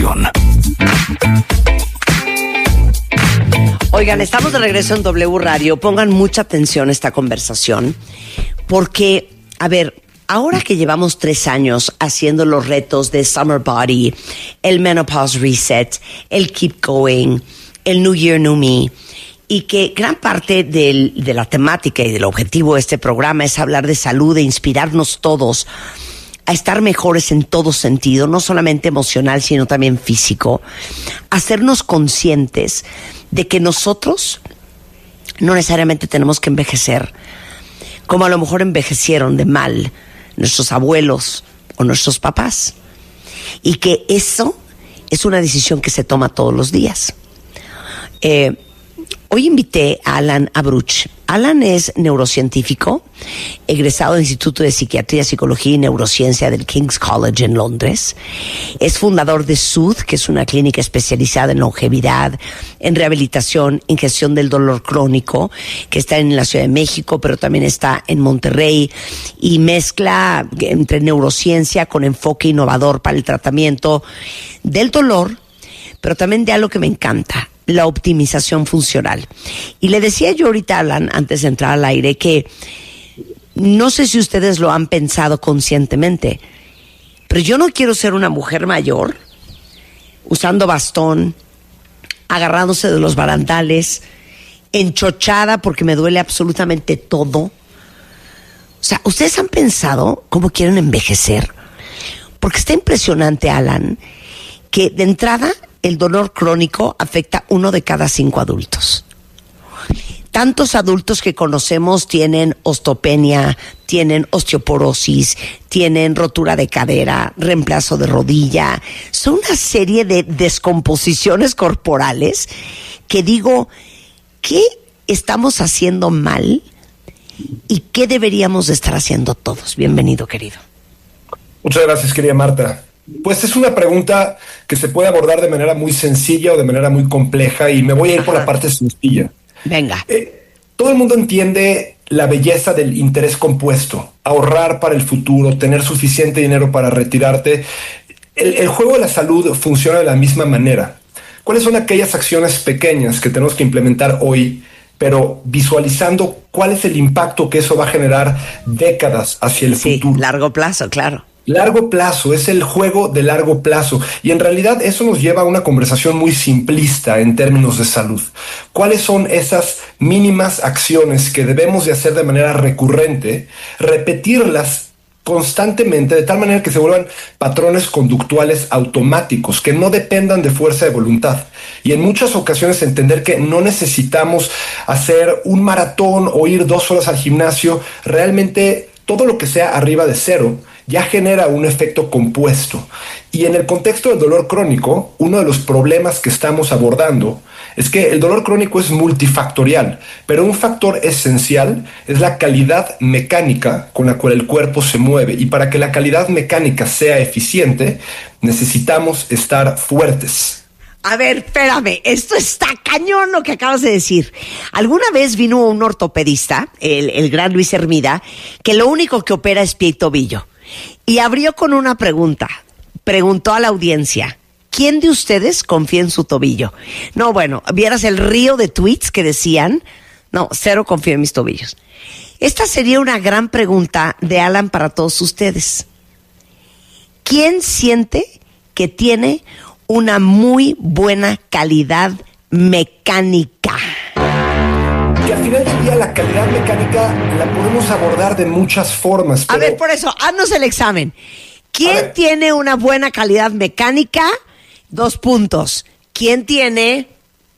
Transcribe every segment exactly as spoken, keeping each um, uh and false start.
conversación. Oigan, estamos de regreso en W Radio. Pongan mucha atención a esta conversación porque, a ver, ahora que llevamos tres años haciendo los retos de Summer Body, el Menopause Reset, el Keep Going, el New Year, New Me, y que gran parte del, de la temática y del objetivo de este programa es hablar de salud e inspirarnos todos a estar mejores en todo sentido, no solamente emocional, sino también físico, hacernos conscientes de que nosotros no necesariamente tenemos que envejecer como a lo mejor envejecieron de mal nuestros abuelos o nuestros papás, y que eso es una decisión que se toma todos los días. Eh, Hoy invité a Alan Abruch. Alan es neurocientífico, egresado del Instituto de Psiquiatría, Psicología y Neurociencia del King's College en Londres. Es fundador de Soothe, que es una clínica especializada en longevidad, en rehabilitación, en gestión del dolor crónico, que está en la Ciudad de México, pero también está en Monterrey, y mezcla entre neurociencia con enfoque innovador para el tratamiento del dolor, pero también de algo que me encanta: la optimización funcional. Y le decía yo ahorita a Alan, antes de entrar al aire, que no sé si ustedes lo han pensado conscientemente, pero yo no quiero ser una mujer mayor usando bastón, agarrándose de los barandales, enchochada porque me duele absolutamente todo. O sea, ¿ustedes han pensado cómo quieren envejecer? Porque está impresionante, Alan, que de entrada el dolor crónico afecta a uno de cada cinco adultos. Tantos adultos que conocemos tienen osteopenia, tienen osteoporosis, tienen rotura de cadera, reemplazo de rodilla. Son una serie de descomposiciones corporales que digo, ¿qué estamos haciendo mal y qué deberíamos de estar haciendo todos? Bienvenido, querido. Muchas gracias, querida Marta. Pues es una pregunta que se puede abordar de manera muy sencilla o de manera muy compleja, y me voy a ir Ajá. por la parte sencilla. Venga. Eh, todo el mundo entiende la belleza del interés compuesto, ahorrar para el futuro, tener suficiente dinero para retirarte. El, el juego de la salud funciona de la misma manera. ¿Cuáles son aquellas acciones pequeñas que tenemos que implementar hoy, pero visualizando cuál es el impacto que eso va a generar décadas hacia el sí, futuro? Largo plazo, claro. Largo plazo, es el juego de largo plazo. Y en realidad eso nos lleva a una conversación muy simplista en términos de salud. ¿Cuáles son esas mínimas acciones que debemos de hacer de manera recurrente, repetirlas constantemente de tal manera que se vuelvan patrones conductuales automáticos, que no dependan de fuerza de voluntad? Y en muchas ocasiones entender que no necesitamos hacer un maratón o ir dos horas al gimnasio. Realmente todo lo que sea arriba de cero ya genera un efecto compuesto. Y en el contexto del dolor crónico, uno de los problemas que estamos abordando es que el dolor crónico es multifactorial, pero un factor esencial es la calidad mecánica con la cual el cuerpo se mueve. Y para que la calidad mecánica sea eficiente, necesitamos estar fuertes. A ver, espérame, esto está cañón lo que acabas de decir. Alguna vez vino un ortopedista, el, el gran Luis Hermida, que lo único que opera es pie y tobillo. Y abrió con una pregunta. Preguntó a la audiencia: ¿quién de ustedes confía en su tobillo? No, bueno, vieras el río de tweets que decían: no, cero confío en mis tobillos. Esta sería una gran pregunta de Alan para todos ustedes. ¿Quién siente que tiene una muy buena calidad mecánica? Que al final del día la calidad mecánica la podemos abordar de muchas formas. Pero... A ver, por eso, haznos el examen. ¿Quién tiene una buena calidad mecánica? Dos puntos. ¿Quién tiene?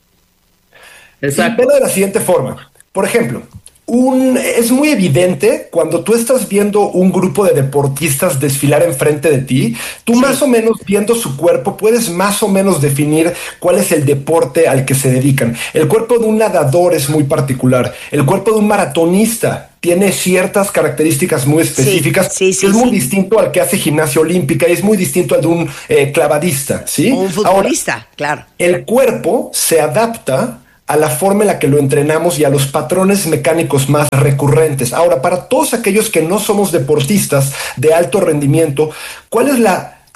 Exacto. De la siguiente forma. Por ejemplo, un, es muy evidente cuando tú estás viendo un grupo de deportistas desfilar enfrente de ti, tú sí. más o menos viendo su cuerpo puedes más o menos definir cuál es el deporte al que se dedican. El cuerpo de un nadador es muy particular. El cuerpo de un maratonista tiene ciertas características muy específicas. Sí, sí, sí, es muy sí. distinto al que hace gimnasia olímpica y es muy distinto al de un eh, clavadista, ¿sí? Un futbolista, Ahora, claro. El cuerpo se adapta a la forma en la que lo entrenamos y a los patrones mecánicos más recurrentes. Ahora, para todos aquellos que no somos deportistas de alto rendimiento, ¿cuál es la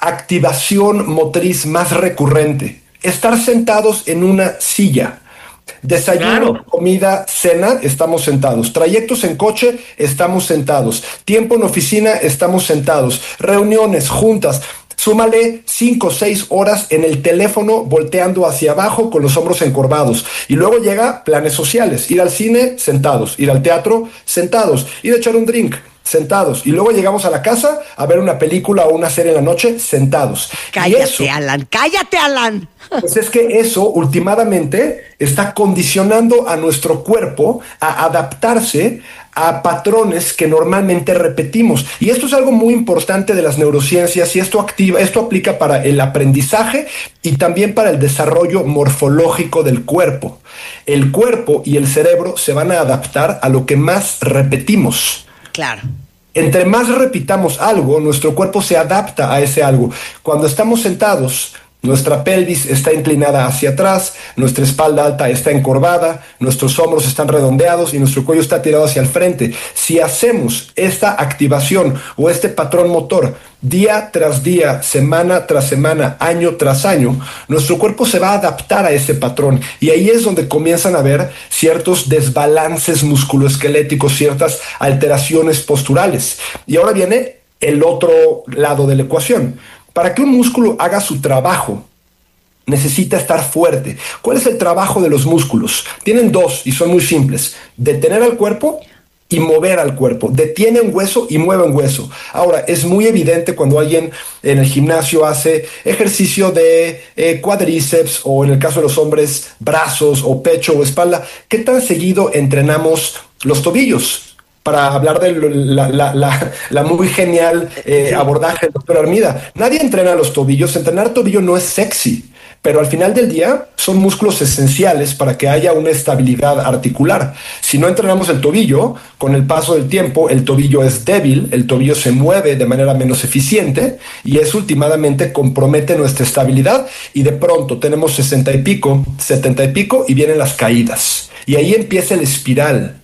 activación motriz más recurrente. Estar sentados en una silla. Desayuno, claro. Comida, cena, estamos sentados. Trayectos en coche, estamos sentados. Tiempo en oficina, estamos sentados. Reuniones, juntas. Súmale cinco o seis horas en el teléfono volteando hacia abajo con los hombros encorvados. Y luego llega planes sociales. Ir al cine, sentados. Ir al teatro, sentados. Ir a echar un drink, sentados. Y luego llegamos a la casa a ver una película o una serie en la noche, sentados. Cállate, eso, Alan. Cállate, Alan. Pues es que eso, últimamente, está condicionando a nuestro cuerpo a adaptarse a patrones que normalmente repetimos. Y esto es algo muy importante de las neurociencias y esto activa, esto aplica para el aprendizaje y también para el desarrollo morfológico del cuerpo. El cuerpo y el cerebro se van a adaptar a lo que más repetimos. Claro. Entre más repitamos algo, nuestro cuerpo se adapta a ese algo. Cuando estamos sentados, nuestra pelvis está inclinada hacia atrás, nuestra espalda alta está encorvada, nuestros hombros están redondeados y nuestro cuello está tirado hacia el frente. Si hacemos esta activación o este patrón motor día tras día, semana tras semana, año tras año, nuestro cuerpo se va a adaptar a ese patrón. Y ahí es donde comienzan a haber ciertos desbalances musculoesqueléticos, ciertas alteraciones posturales. Y ahora viene el otro lado de la ecuación. Para que un músculo haga su trabajo, necesita estar fuerte. ¿Cuál es el trabajo de los músculos? Tienen dos y son muy simples. Detener al cuerpo y mover al cuerpo. Detiene un hueso y mueve un hueso. Ahora, es muy evidente cuando alguien en el gimnasio hace ejercicio de eh, cuádriceps o en el caso de los hombres, brazos o pecho o espalda, ¿qué tan seguido entrenamos los tobillos? Para hablar de la, la, la, la muy genial eh, abordaje del doctor Armida. Nadie entrena los tobillos. Entrenar tobillo no es sexy, pero al final del día son músculos esenciales para que haya una estabilidad articular. Si no entrenamos el tobillo, con el paso del tiempo, el tobillo es débil, el tobillo se mueve de manera menos eficiente y eso últimamente compromete nuestra estabilidad y de pronto tenemos sesenta y pico, setenta y pico y vienen las caídas. Y ahí empieza el espiral.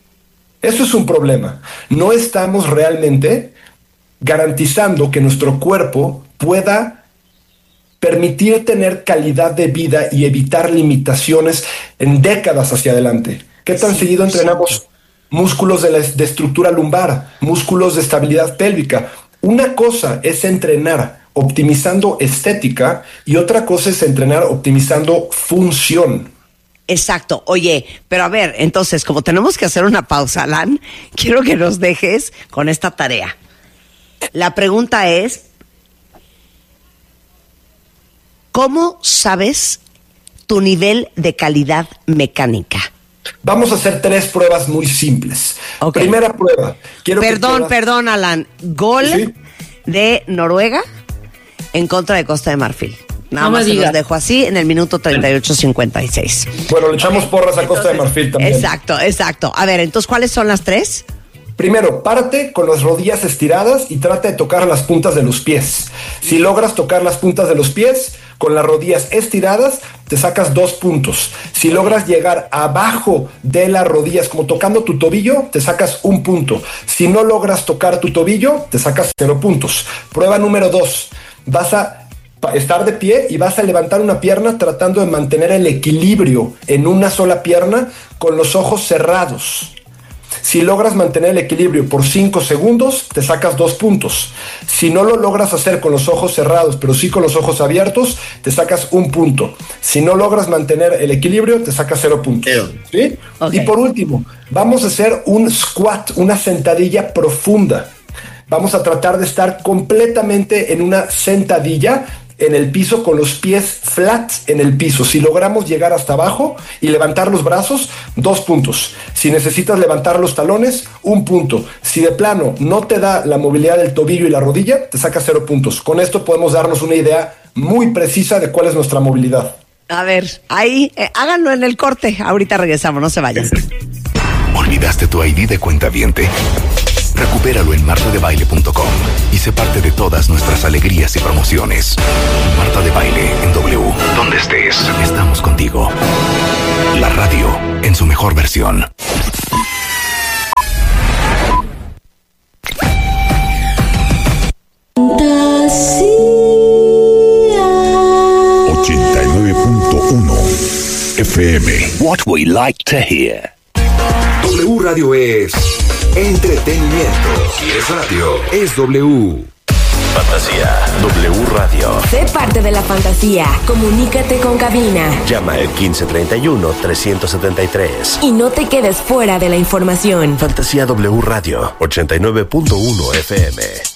Eso es un problema. No estamos realmente garantizando que nuestro cuerpo pueda permitir tener calidad de vida y evitar limitaciones en décadas hacia adelante. ¿Qué tan sí, seguido entrenamos sí. músculos de, la, de estructura lumbar, músculos de estabilidad pélvica? Una cosa es entrenar optimizando estética y otra cosa es entrenar optimizando función. Exacto. Oye, pero a ver, entonces, como tenemos que hacer una pausa, Alan, quiero que nos dejes con esta tarea. La pregunta es, ¿cómo sabes tu nivel de calidad mecánica? Vamos a hacer tres pruebas muy simples. Okay. Primera prueba. Quiero perdón, que quieras... perdón, Alan. Gol ¿Sí? de Noruega en contra de Costa de Marfil. Nada no más se los dejo así en el minuto treinta y ocho cincuenta y seis. Bueno, le echamos porras a Costa entonces, de Marfil también. Exacto, exacto. A ver, entonces, ¿cuáles son las tres? Primero, párate con las rodillas estiradas y trata de tocar las puntas de los pies. Si logras tocar las puntas de los pies con las rodillas estiradas, te sacas dos puntos. Si logras llegar abajo de las rodillas, como tocando tu tobillo, te sacas un punto. Si no logras tocar tu tobillo, te sacas cero puntos. Prueba número dos. Vas a estar de pie y vas a levantar una pierna tratando de mantener el equilibrio en una sola pierna con los ojos cerrados. Si logras mantener el equilibrio por cinco segundos, te sacas dos puntos. Si no lo logras hacer con los ojos cerrados, pero sí con los ojos abiertos, te sacas un punto. Si no logras mantener el equilibrio, te sacas cero puntos. ¿Sí? Okay. Y por último, vamos a hacer un squat, una sentadilla profunda. Vamos a tratar de estar completamente en una sentadilla en el piso con los pies flats en el piso. Si logramos llegar hasta abajo y levantar los brazos, dos puntos. Si necesitas levantar los talones, un punto. Si de plano no te da la movilidad del tobillo y la rodilla, te sacas cero puntos. Con esto podemos darnos una idea muy precisa de cuál es nuestra movilidad. A ver, ahí, eh, háganlo en el corte. Ahorita regresamos, no se vayan. ¿Olvidaste tu I D de cuentaviente? Recupéralo en marta de baile punto com y sé parte de todas nuestras alegrías y promociones. Marta de Baile en W. Donde estés, estamos contigo. La radio en su mejor versión. Fantasía. F M. What we like to hear. W Radio es entretenimiento. Si es radio, es W. Fantasía. W Radio. Sé parte de la fantasía. Comunícate con cabina. Llama al quince treinta y uno, trescientos setenta y tres. Y no te quedes fuera de la información. Fantasía W Radio, ochenta y nueve punto uno F M.